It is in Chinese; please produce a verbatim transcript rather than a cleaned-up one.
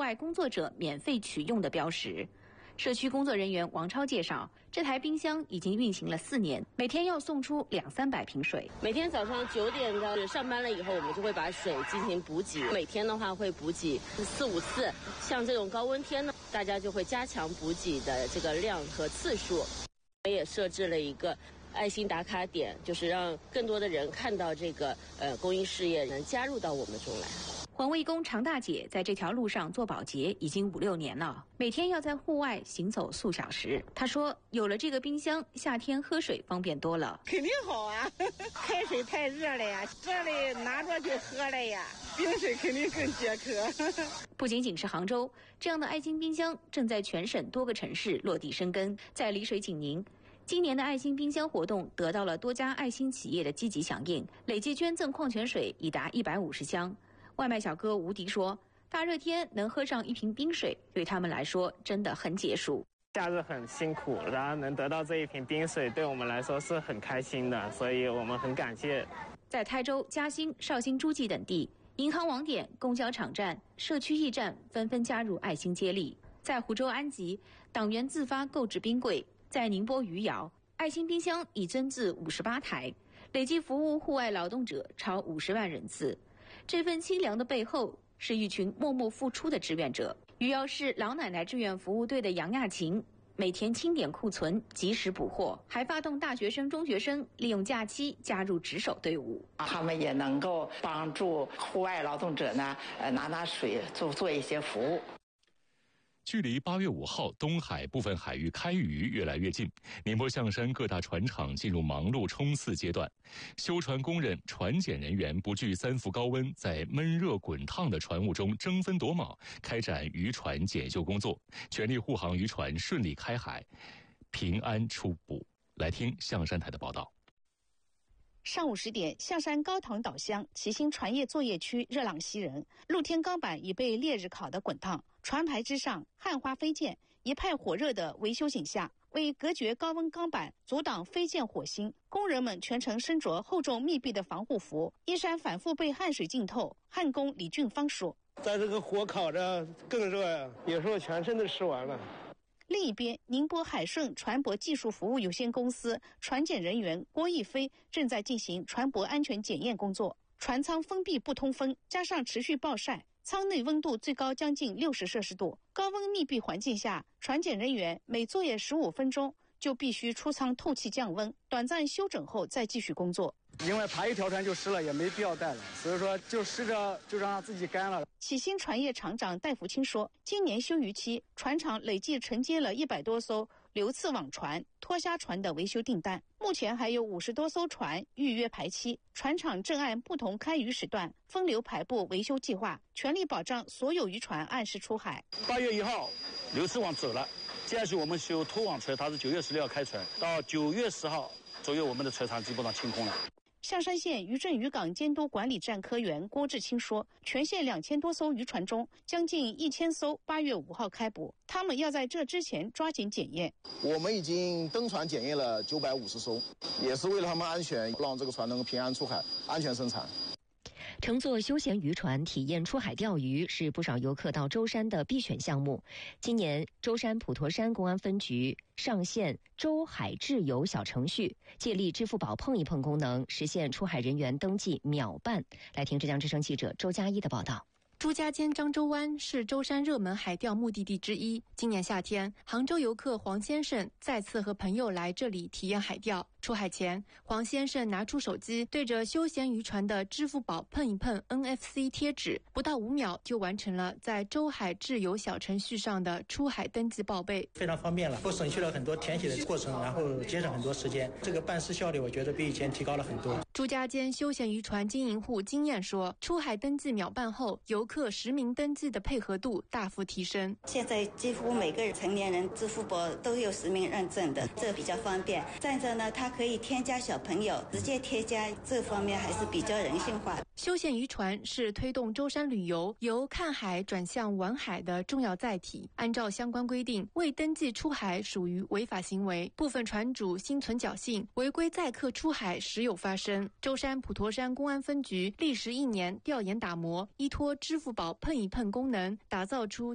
外工作者免费取用的标识。社区工作人员王超介绍，这台冰箱已经运行了四年，每天要送出两三百瓶水。 每天早上九点的上班了以后，我们就会把水进行补给。每天的话会补给四五次，像这种高温天呢，大家就会加强补给的这个量和次数。我们也设置了一个爱心打卡点，就是让更多的人看到这个呃公益事业，能加入到我们中来。 环卫工常大姐在这条路上做保洁已经五六年了，每天要在户外行走数小时。她说，有了这个冰箱，夏天喝水方便多了。 肯定好啊，开水太热了呀，这里拿着就喝了呀，冰水肯定更解渴。 不仅仅是杭州，这样的爱心冰箱正在全省多个城市落地生根。在丽水景宁，今年的爱心冰箱活动得到了多家爱心企业的积极响应，累计捐赠矿泉水已达一百五十箱。外卖小哥吴迪说，大热天能喝上一瓶冰水，对他们来说真的很解暑。 夏日很辛苦，然后能得到这一瓶冰水，对我们来说是很开心的，所以我们很感谢。 在台州、嘉兴、绍兴诸暨等地，银行网点、公交场站、社区驿站纷纷加入爱心接力。在湖州安吉，党员自发购置冰柜；在宁波余姚，爱心冰箱已增至五十八台，累计服务户外劳动者超五十万人次。这份凄凉的背后，是一群默默付出的志愿者。余姚市老奶奶志愿服务队的杨亚琴每天清点库存，及时补货，还发动大学生、中学生利用假期加入值守队伍。 他们也能够帮助户外劳动者呢，呃，拿拿水，做做一些服务。 距离八月五号东海部分海域开渔越来越近，宁波象山各大船厂进入忙碌冲刺阶段。修船工人、船检人员不惧三伏高温，在闷热滚烫的船坞中争分夺秒，开展渔船检修工作，全力护航渔船顺利开海，平安出捕。来听象山台的报道。 上午十点，象山高塘岛乡齐兴船业作业区热浪袭人，露天钢板已被烈日烤得滚烫，船排之上焊花飞溅，一派火热的维修景象。为隔绝高温钢板，阻挡飞溅火星，工人们全程身着厚重密闭的防护服，衣衫反复被汗水浸透。焊工李俊芳说：“ 在这个火烤着更热呀，有时候全身都湿完了。” 另一边，宁波海顺船舶技术服务有限公司船检人员郭义飞正在进行船舶安全检验工作。船舱封闭不通风，加上持续暴晒，舱内温度最高将近六十摄氏度。高温密闭环境下，船检人员每作业十五分钟就必须出舱透气降温，短暂休整后再继续工作。 因为爬一条船就湿了，也没必要带了，所以说就试着就让它自己干了。 启兴船业厂长戴福清说，今年休渔期，船厂累计承接了一百多艘流刺网船、脱虾船的维修订单，目前还有五十多艘船预约排期。船厂正按不同开渔时段分流排布维修计划，全力保障所有渔船按时出海。 八月一号，流刺网走了，接下去我们修拖网船，它是九月十六号开船，到九月十号左右，我们的船厂基本上清空了。 象山县渔政渔港监督管理站科员郭志清说，全县两千多艘渔船中，将近一千艘八月五号开捕，他们要在这之前抓紧检验。 我们已经登船检验了九百五十艘，也是为了他们安全，让这个船能够平安出海，安全生产。 乘坐休闲渔船体验出海钓鱼是不少游客到舟山的必选项目。今年，舟山普陀山公安分局上线舟海智游小程序，借力支付宝碰一碰功能，实现出海人员登记秒办。来听浙江之声记者周佳一的报道。 朱家尖漳州湾是舟山热门海钓目的地之一。今年夏天，杭州游客黄先生再次和朋友来这里体验海钓。出海前，黄先生拿出手机，对着休闲渔船的支付宝碰一碰 N F C 贴纸，不到五秒就完成了在舟海智游小程序上的出海登记报备， 非常方便了，我省去了很多填写的过程，然后节省很多时间。这个办事效率，我觉得比以前提高了很多。 朱家尖休闲渔船经营户经验说，出海登记秒办后，游客实名登记的配合度大幅提升。 现在几乎每个成年人支付宝都有实名认证的，这比较方便。再者呢，它可以添加小朋友，直接添加，这方面还是比较人性化。 休闲渔船是推动舟山旅游由看海转向玩海的重要载体。按照相关规定，未登记出海属于违法行为，部分船主心存侥幸，违规载客出海时有发生。舟山普陀山公安分局历时一年调研打磨，依托支付宝碰一碰功能，打造出